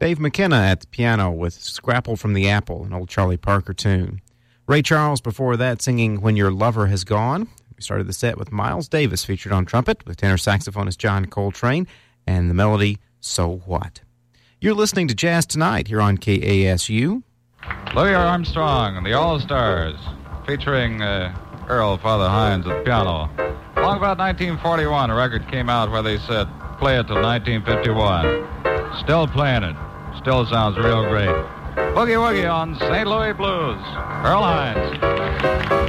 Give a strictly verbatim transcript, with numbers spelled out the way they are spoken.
Dave McKenna at the piano with Scrapple from the Apple, an old Charlie Parker tune. Ray Charles before that singing When Your Lover Has Gone. We started the set with Miles Davis featured on trumpet with tenor saxophonist John Coltrane and the melody So What. You're listening to Jazz Tonight here on K A S U. Louis Armstrong and the All-Stars featuring uh, Earl Father Hines at the piano. Along about nineteen forty-one, a record came out where they said, play it till nineteen fifty-one. Still playing it. Still sounds real great. Boogie Woogie on Saint Louis Blues. Earl Hines.